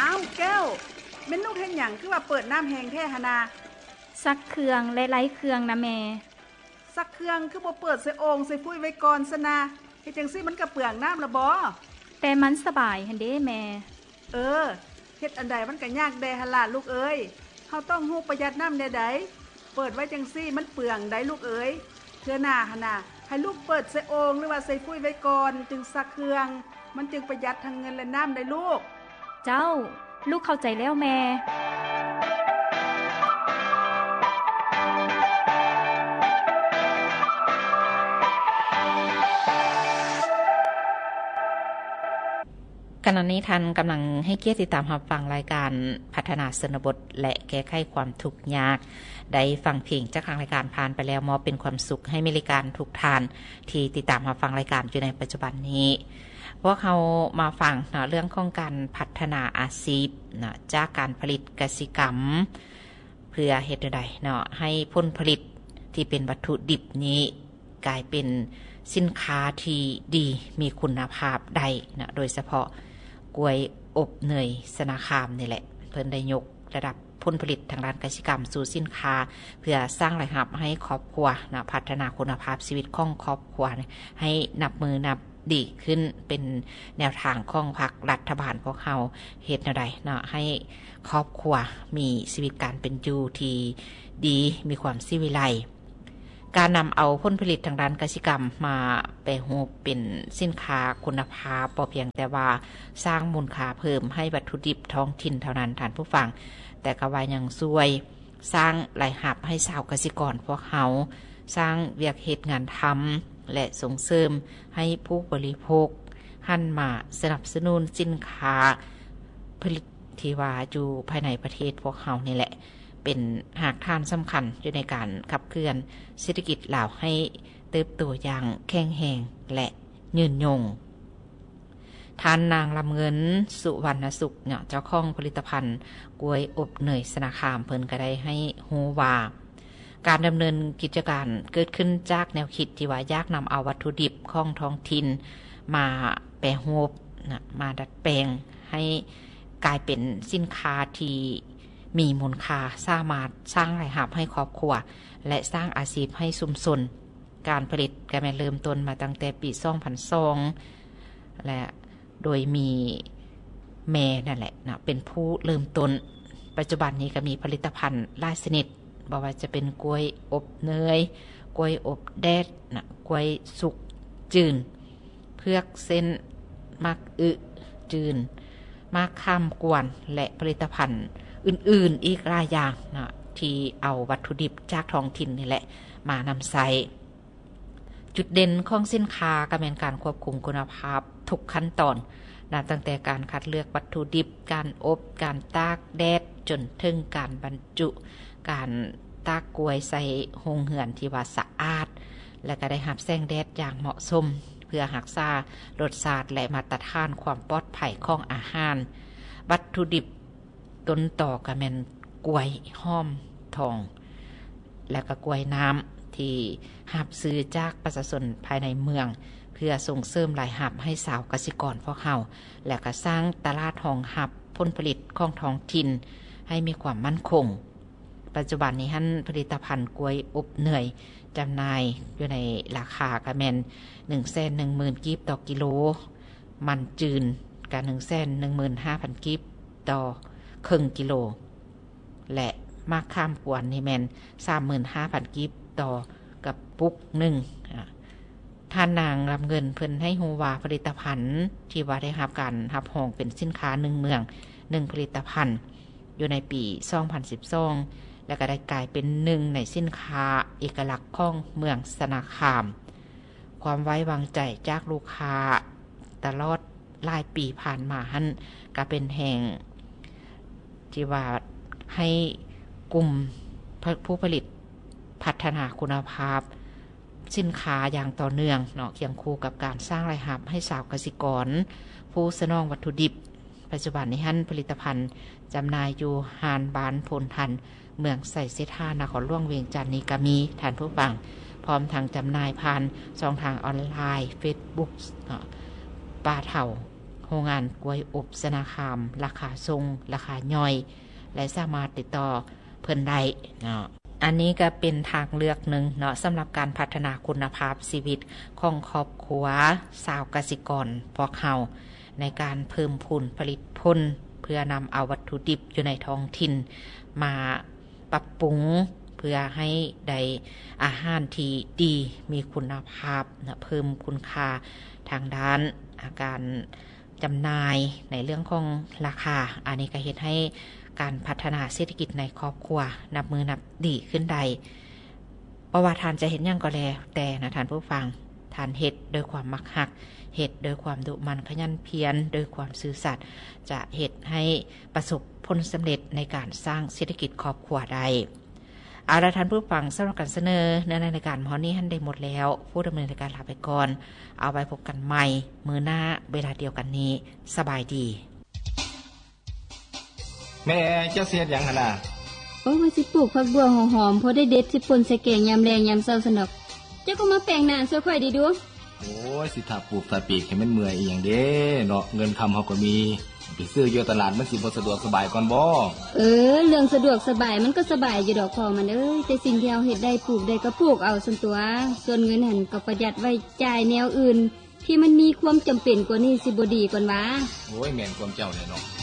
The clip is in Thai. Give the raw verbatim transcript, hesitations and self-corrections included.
อ้าวแก้วแม่นลูกเฮ็ดหยังคือว่าเปิดน้ำแห้งแท้หนนาซักเครื่องและไล้เครื่องนะแม่ซักเครื่องคือบ่เปิดใส่โอ่งใส่ฟุ้ยไว้ก่อนซะนะเฮ็ดจังซี่มันก็เปลืองน้ำละบ่แต่มันสบายหั่นเด้แม่เออเฮ็ดอันใดมันก็ยากแดหั่นล่ะลูกเอ้ยเฮาต้องฮู้ประหยัดน้ำแน่ใดเปิดไว้จังซี่มันเปลืองได้ลูกเอ้ยเทื่อหน้าหั่นน่ะให้ลูกเปิดใส่โอ่งหรือว่าใส่ฟุ้ยไว้ก่อนจึงซักเครื่องมันจึงประหยัดทั้งเงินและน้ำได้ลูกเจ้าลูกเข้าใจแล้วแม่ขณะนี้ท่านกำลังให้เกียรติติดตามรับฟังรายการพัฒนาชนบทและแก้ไขความทุกข์ยากได้ฟังเพลงจากทางรายการผ่านไปแล้วมอบเป็นความสุขให้มีรายการทุกท่านที่ติดตามรับฟังรายการอยู่ในปัจจุบันนี้พวกเรามาฟังนะเรื่องของการพัฒนาอาชีพนะจากการผลิตกสิกรรมเพื่อเฮ็ดใดเนาะให้ผลผลิตที่เป็นวัตถุดิบนี้กลายเป็นสินค้าที่ดีมีคุณภาพได้นะโดยเฉพาะกล้วยอบเนยสนาคามนี่แหละเพิ่นได้ยกระดับผลผลิตทางด้านกสิกรรมสู่สินค้าเพื่อสร้างรายรับให้ครอบครัวนะพัฒนาคุณภาพชีวิตของครอบครัวให้นับมือนับดีขึ้นเป็นแนวทางของพรรครัฐบาลพวกเราเฮ็ดแนวใดเนาะให้ครอบครัวมีชีวิตการเป็นอยู่ที่ดีมีความสิวิไลการนำเอาผลผลิตทางด้านกสิกรรมมาแปรรูปเป็นสินค้าคุณภาพบ่เพียงแต่ว่าสร้างมูลค่าเพิ่มให้วัตถุดิบท้องถิ่นเท่านั้นท่านผู้ฟังแต่ก็ว่ายังช่วยสร้างรายรับให้ชาวเกษตรกรพวกเขาสร้างเวียกเฮ็ดงานทำและส่งเสริมให้ผู้บริโภคหันมาสนับสนุนสินค้าผลิตที่ว่าอยู่ภายในประเทศพวกเขานี่แหละเป็นหากฐานสำคัญอยู่ในการขับเคลื่อนเศรษฐกิจลาวให้เติบโตอย่างแข็งแรงและยืนยงท่านนางลำเงินสุวรรณสุขเนี่ยเจ้าของผลิตภัณฑ์กล้วยอบเนยสนาคามเพิ่นก็ได้ให้ฮู้ว่าการดำเนินกิจการเกิดขึ้นจากแนวคิดที่ว่าอยากนำเอาวัตถุดิบของท้องถิ่นมาแปรรูปนะมาดัดแปลงให้กลายเป็นสินค้าที่มีมูลค่าสามารถสร้างรายรับให้ครอบครัวและสร้างอาชีพให้ชุมชนการผลิตก็แม้เริ่มต้นมาตั้งแต่ปีสองพันสองและโดยมีแม่นั่นแหละนะเป็นผู้เริ่มต้นปัจจุบันนี้ก็มีผลิตภัณฑ์หลายชนิดบ่ว่าจะเป็นกล้วยอบเนยกล้วยอบแดดนะกล้วยสุกจืนเผือกเส้นมักอึจืนมากข้ามกวนและผลิตภัณฑ์อื่นๆอีกหลายอย่างนะที่เอาวัตถุดิบจากท้องถิ่นนี่แหละมานำใส่จุดเด่นของสินค้าก็เป็นการควบคุมคุณภาพทุกขั้นตอนนะตั้งแต่การคัดเลือกวัตถุดิบการอบการตากแดดจนถึงการบรรจุการตากกล้วยใส่โรงเรือนที่ว่าสะอาดและก็ได้รับแสงแดดอย่างเหมาะสมเพื่อรักษารสชาติและมาตรฐานความปลอดภัยของอาหารวัตถุดิบต้นต่อก็แม่นกล้วยหอมทองและก็กล้วยน้ำที่รับซื้อจากประชาชนภายในเมืองเพื่อส่งเสริมรายรับให้สาวเกษตรกรพวกเฮาและก็สร้างตลาดรองรับผลผลิตของท้องถิ่นให้มีความมั่นคงปัจจุบันนี้หั่นผลิตภัณฑ์กล้วยอบเนยจำหน่ายอยู่ในราคาก็แม่น หนึ่งแสนหนึ่งหมื่น กีบต่อกิโลมันจืนก็ หนึ่งแสนหนึ่งหมื่นห้าพัน กีบต่อครึ่งกิโลและมากข้ามกวนนี่แม่น สามหมื่นห้าพัน กีบต่อกับปุกหนึ่งท่านนางรับเงินเพิ่นให้ฮู้ว่าผลิตภัณฑ์ที่ว่าได้รับการรับรองเป็นสินค้าหนึ่งเมืองหนึ่งผลิตภัณฑ์อยู่ในปีสองพันสิบสองและก็ได้กลายเป็นหนึ่งในสินค้าเอกลักษณ์ของเมืองสนาคามความไว้วางใจจากลูกค้าตลอดหลายปีผ่านมาหั่นก็เป็นแห่งที่ว่าให้กลุ่มผู้ผลิตพัฒนาคุณภาพสินค้าอย่างต่อเนื่องเนาะเคียงคู่กับการสร้างรายรับให้ชาวเกษตรกรผู้สนองวัตถุดิบปัจจุบันนี้หั่นผลิตภัณฑ์จำหน่ายอยู่หานบานพลทันเมืองไสเสธานครหลวงเวียงจันทน์นี้ก็มีท่านผู้ฟังพร้อมทางจำหน่ายผ่านช่องทางออนไลน์ Facebook ป่าเฒ่าโฮโรงงานกล้วยอบสนาคามราคาทรงราคาย่อยและสามารถติดต่อเพิ่นได้เนาะอันนี้ก็เป็นทางเลือกหนึ่งเนาะสำหรับการพัฒนาคุณภาพชีวิตของครอบครัวชาวกสิกรพวกเฮาในการเพิ่มพูนผลิตผลเพื่อนำเอาวัตถุดิบอยู่ในท้องถิ่นมาปรับปรุงเพื่อให้ได้อาหารที่ดีมีคุณภาพนะเพิ่มคุณค่าทางด้านอาการจำหน่ายในเรื่องของราคาอันนี้ก็เฮ็ดให้การพัฒนาเศรษฐกิจในครอบครัวนับมือนับดีขึ้นใดเพราะว่าทานจะเห็นอย่างก็แล้วแต่นะท่านผู้ฟังทานเฮ็ดโดยความมักหักเฮ็ดโดยความดุมันขยันเพียรโดยความซื่อสัตย์จะเฮ็ดให้ประสบผลสำเร็จในการสร้างเศรษฐกิจครอบครัวได้เอาละท่านผู้ฟังสำหรับการเสนอในรายการพอนี้ท่านได้หมดแล้วผู้ดำเนินรายการลาไปก่อนเอาไว้พบกันใหม่มื้อหน้าเวลาเดียวกันนี้สบายดีแม่เจ้าเสียดยังหั่นน่ะโอ้ว่าสิปลูกผักบัวหอมๆพอได้เด็ดสิป่นใส่แกงยามแลงยามเช้าสนอกเจ้าก็มาแปลงหน้าช่วยค่อยดีดูโอ้ยสิถ้าปลูกถ้าปีกให้มันเมื่อยอีหยังเด้เนาะเงินคำเฮาก็มีไปซื้ออยู่ตลาดมันสิบ่สะดวกสบายก่อนบ่เออเรื่องสะดวกสบายมันก็สบายอยู่ดอกพอมันเอ้ยแต่สิ่งที่เฮาเฮ็ดได้ปลูกได้ก็ปลูกเอาซั่นตัวส่วนเงินหั่นก็ประหยัดไว้จ่ายแนวอื่นที่มันมีความจำเป็นกว่านี้สิบ่ดีก่อนวะโอ้ยแม่นความเจ้าแน่เนาะ